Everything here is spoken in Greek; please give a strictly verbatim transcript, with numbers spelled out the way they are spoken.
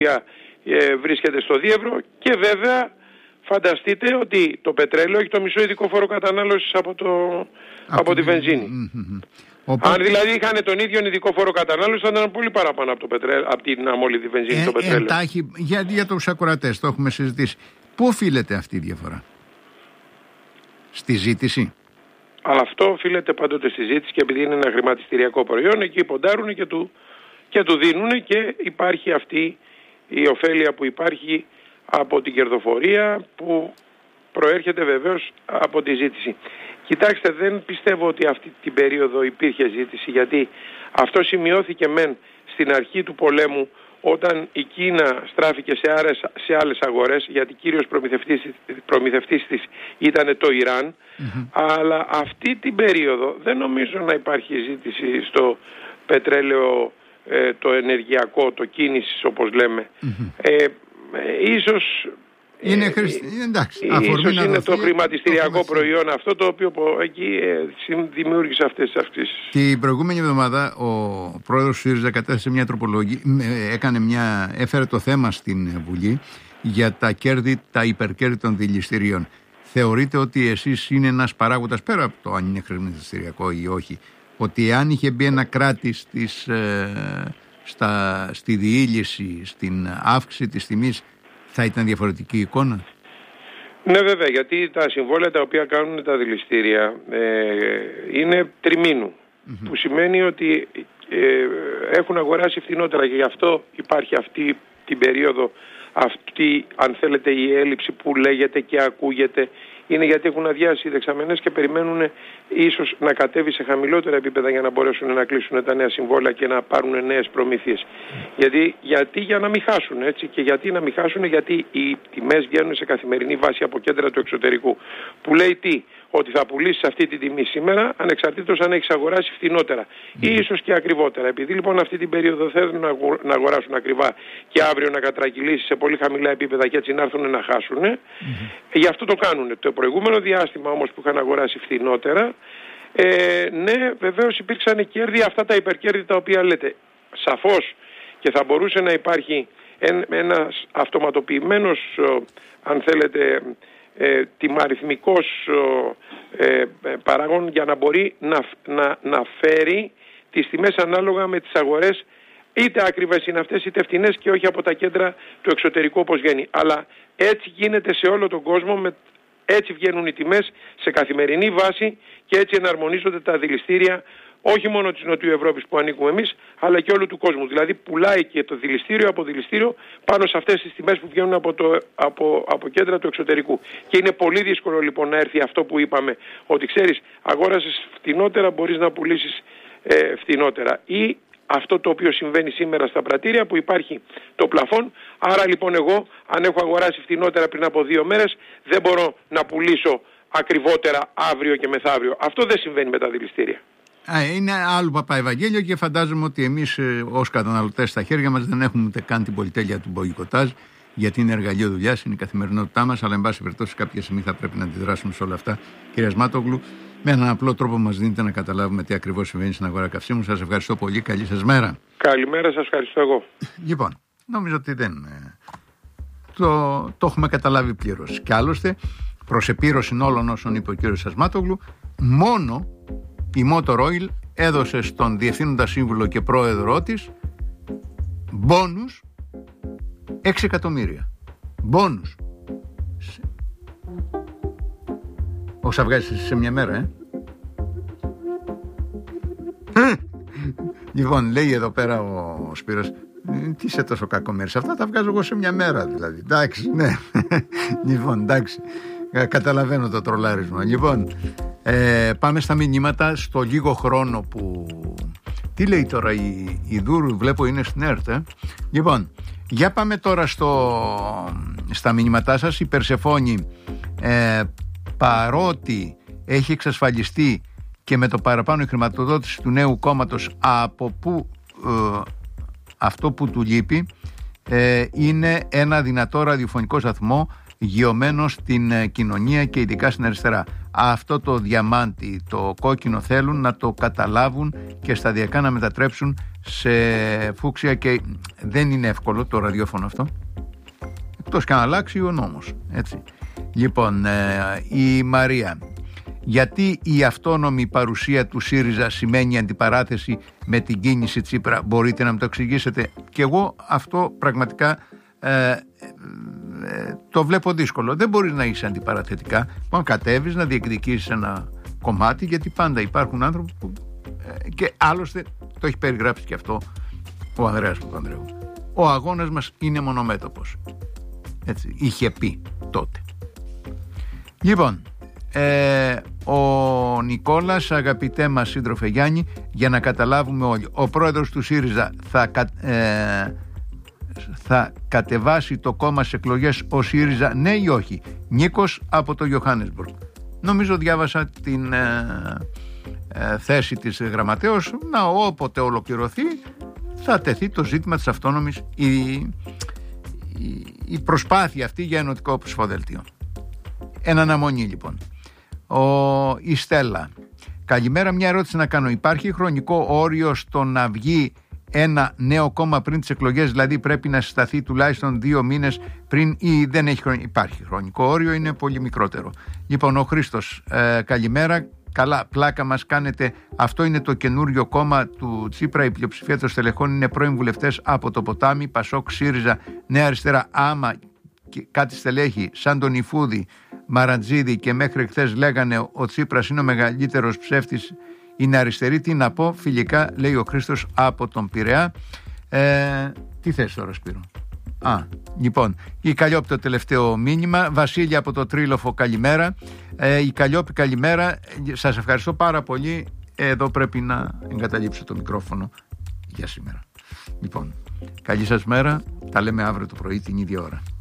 ε, βρίσκεται στο Δίευρο και βέβαια φανταστείτε ότι το πετρέλαιο έχει το μισό ειδικό φόρο κατανάλωσης από, το, από, από τη βενζίνη. Mm-hmm. Οπότε... Αν δηλαδή είχαν τον ίδιο ειδικό φόρο κατανάλωσης θα ήταν πολύ παραπάνω από, το πετρέλαιο, από την αμόλυδη βενζίνη ε, το πετρέλαιο. Εντάχει, για, για τους ακροατές το έχουμε συζητήσει. Πού οφείλεται αυτή η διαφορά? Στη ζήτηση? Αυτό οφείλεται πάντοτε στη ζήτηση και επειδή είναι ένα χρηματιστηριακό προϊόν εκεί ποντάρουν και του, και του δίνουν και υπάρχει αυτή η ωφέλεια που υπάρχει από την κερδοφορία που προέρχεται βεβαίως από τη ζήτηση. Κοιτάξτε, δεν πιστεύω ότι αυτή την περίοδο υπήρχε ζήτηση γιατί αυτό σημειώθηκε μεν στην αρχή του πολέμου όταν η Κίνα στράφηκε σε άλλες, σε άλλες αγορές γιατί κύριος προμηθευτής, προμηθευτής της ήταν το Ιράν mm-hmm. αλλά αυτή την περίοδο δεν νομίζω να υπάρχει ζήτηση στο πετρέλαιο ε, το ενεργειακό, το κίνησης όπως λέμε. Mm-hmm. Ε, ε, ίσως είναι, ε, χρησ... εντάξει, ίσως είναι δοθεί, το χρηματιστηριακό το προϊόν αυτό το οποίο εκεί ε, δημιούργησε αυτές τις αυξήσεις. Την προηγούμενη εβδομάδα ο πρόεδρος του ΣΥΡΙΖΑ κατέθεσε μια τροπολογία, έκανε μια, έφερε το θέμα στην Βουλή για τα κέρδη, τα υπερκέρδη των δηληστηρίων. Θεωρείτε ότι εσείς είναι ένας παράγοντας πέρα από το αν είναι χρηματιστηριακό ή όχι, ότι αν είχε μπει ένα κράτη στις, ε, στα, στη διήλυση, στην αύξηση της τιμής θα ήταν διαφορετική εικόνα? Ναι βέβαια, γιατί τα συμβόλαια τα οποία κάνουν τα δηληστήρια ε, είναι τριμήνου mm-hmm. που σημαίνει ότι ε, έχουν αγοράσει φθηνότερα και γι' αυτό υπάρχει αυτή την περίοδο, αυτή αν θέλετε η έλλειψη που λέγεται και ακούγεται είναι γιατί έχουν αδειάσει οι δεξαμενές και περιμένουν ίσως να κατέβει σε χαμηλότερα επίπεδα για να μπορέσουν να κλείσουν τα νέα συμβόλαια και να πάρουν νέες προμήθειες. Γιατί, γιατί για να μην χάσουν, έτσι, και γιατί να μην χάσουν, γιατί οι τιμές βγαίνουν σε καθημερινή βάση από κέντρα του εξωτερικού. Που λέει τι, ότι θα πουλήσεις αυτή τη τιμή σήμερα ανεξαρτήτως αν έχεις αγοράσει φθηνότερα ή ίσως και ακριβότερα. Επειδή λοιπόν αυτή την περίοδο θέλουν να αγοράσουν ακριβά και αύριο να κατρακυλήσει σε πολύ χαμηλά επίπεδα και έτσι να έρθουν να χάσουν, mm-hmm. γι' αυτό το κάνουν. Το προηγούμενο διάστημα όμως που είχαν αγοράσει φθηνότερα, ε, ναι βεβαίως υπήρξαν κέρδη, αυτά τα υπερκέρδη τα οποία λέτε. Σαφώς και θα μπορούσε να υπάρχει ένας αυτοματοποιημένος, αν θέλετε, ε, τιμαριθμικός ε, παράγων για να μπορεί να, να, να φέρει τις τιμές ανάλογα με τις αγορές, είτε ακριβές είναι αυτές είτε φτηνές και όχι από τα κέντρα του εξωτερικού όπως βγαίνει. Αλλά έτσι γίνεται σε όλο τον κόσμο, με, έτσι βγαίνουν οι τιμές σε καθημερινή βάση και έτσι εναρμονίζονται τα δηληστήρια όχι μόνο της Νοτιού Ευρώπης που ανήκουμε εμείς, αλλά και όλου του κόσμου. Δηλαδή πουλάει και το δηληστήριο από δηληστήριο πάνω σε αυτές τις τιμές που βγαίνουν από, το, από, από κέντρα του εξωτερικού. Και είναι πολύ δύσκολο λοιπόν να έρθει αυτό που είπαμε, ότι ξέρεις αγόρασες φτηνότερα, μπορείς να πουλήσεις ε, φτηνότερα. Ή αυτό το οποίο συμβαίνει σήμερα στα πρατήρια που υπάρχει το πλαφόν. Άρα λοιπόν εγώ αν έχω αγοράσει φτηνότερα πριν από δύο μέρες δεν μπορώ να πουλήσω ακριβότερα αύριο και μεθαύριο. Αυτό δεν συμβαίνει με τα δηληστήρια. Α, είναι άλλο Παπαευαγγέλιο και φαντάζομαι ότι εμείς ε, ως καταναλωτές στα χέρια μας δεν έχουμε ούτε καν την πολυτέλεια του μποϊκοτάζ, γιατί είναι εργαλείο δουλειάς, είναι η καθημερινότητά μας, αλλά εν πάση περιπτώσει κάποια στιγμή θα πρέπει να αντιδράσουμε σε όλα αυτά. Κύριε Ασμάτογλου, με έναν απλό τρόπο μας δίνετε να καταλάβουμε τι ακριβώς συμβαίνει στην αγορά καυσίμων. Σας ευχαριστώ πολύ. Καλή σας μέρα. Καλημέρα, σας ευχαριστώ εγώ. Λοιπόν, νομίζω ότι δεν. Ε, το, το έχουμε καταλάβει πλήρως. Και άλλωστε, προς επίρρωση όλων όσων είπε ο κύριος Ασμάτογλου, μόνο η Motor Oil έδωσε στον διευθύνοντα σύμβουλο και πρόεδρό της μπόνους έξι εκατομμύρια. Μπόνους. Όσα βγάζεις σε μια μέρα, ε. Λοιπόν, λέει εδώ πέρα ο Σπύρος, τι είσαι τόσο κακομέρης, αυτά τα βγάζω εγώ σε μια μέρα δηλαδή. Εντάξει, ναι. Λοιπόν, εντάξει. Καταλαβαίνω το τρολάρισμα. Λοιπόν, ε, πάμε στα μηνύματα στο λίγο χρόνο που... Τι λέει τώρα η, η Δούρου, βλέπω είναι στην ΕΡΤ, ε? Λοιπόν, για πάμε τώρα στο, στα μηνύματά σας. Η Περσεφόνη, ε, παρότι έχει εξασφαλιστεί και με το παραπάνω η χρηματοδότηση του νέου κόμματος, από που ε, αυτό που του λείπει ε, είναι ένα δυνατό ραδιοφωνικό σταθμό γειωμένο στην κοινωνία και ειδικά στην αριστερά. αυτό το διαμάντι, το κόκκινο, θέλουν να το καταλάβουν και σταδιακά να μετατρέψουν σε φούξια, και δεν είναι εύκολο το ραδιόφωνο αυτό, εκτός και αν αλλάξει ο νόμος, έτσι. Λοιπόν, ε, η Μαρία: γιατί η αυτόνομη παρουσία του ΣΥΡΙΖΑ σημαίνει αντιπαράθεση με την κίνηση Τσίπρα? Μπορείτε να μου το εξηγήσετε? Και εγώ αυτό πραγματικά ε, ε, το βλέπω δύσκολο. Δεν μπορείς να είσαι αντιπαραθετικά. Αν κατέβεις να διεκδικήσεις ένα κομμάτι, γιατί πάντα υπάρχουν άνθρωποι που, ε, και άλλωστε το έχει περιγράψει και αυτό ο Ανδρέας Παπανδρέου. Ο αγώνας μας είναι μονομέτωπος. Έτσι είχε πει τότε. Λοιπόν, ε, ο Νικόλας: αγαπητέ μας σύντροφε Γιάννη, για να καταλάβουμε όλοι, ο πρόεδρος του ΣΥΡΙΖΑ θα, ε, θα κατεβάσει το κόμμα σε εκλογές ο ΣΥΡΙΖΑ, ναι ή όχι? Νίκος από το Johannesburg. Νομίζω διάβασα την ε, ε, θέση της γραμματέως, να όποτε ολοκληρωθεί θα τεθεί το ζήτημα της αυτόνομης, η, η, η προσπάθεια αυτή για ενωτικό ψηφοδέλτιο. Εν αναμονή λοιπόν. Ο, η Στέλλα: καλημέρα, μια ερώτηση να κάνω. Υπάρχει χρονικό όριο στο να βγει ένα νέο κόμμα πριν τις εκλογές? Δηλαδή πρέπει να συσταθεί τουλάχιστον δύο μήνες πριν, ή δεν έχει χρονικό? Υπάρχει χρονικό όριο, είναι πολύ μικρότερο. Λοιπόν, ο Χρήστος: ε, καλημέρα. Καλά, πλάκα μας κάνετε. Αυτό είναι το καινούριο κόμμα του Τσίπρα. Η πλειοψηφία των στελεχών είναι πρώην βουλευτές από το ποτάμι, Πασόκ, ΣΥΡΙΖΑ, Νέα Αριστερά. Άμα και κάτι στελέχη σαν τον Ιφούδη, Μαραντζίδη και μέχρι χθες λέγανε ο Τσίπρας είναι ο μεγαλύτερος ψεύτης, είναι αριστερή, τι να πω? Φιλικά, λέει ο Χρήστος από τον Πειραιά. Ε, τι θες τώρα, Σπύρο? Α, λοιπόν, η Καλλιόπη το τελευταίο μήνυμα. Βασίλη από το Τρίλοφο, καλημέρα. Ε, η Καλλιόπη, καλημέρα. Σας ευχαριστώ πάρα πολύ. Εδώ πρέπει να εγκαταλείψω το μικρόφωνο για σήμερα. Λοιπόν, καλή σας μέρα. Τα λέμε αύριο το πρωί την ίδια ώρα.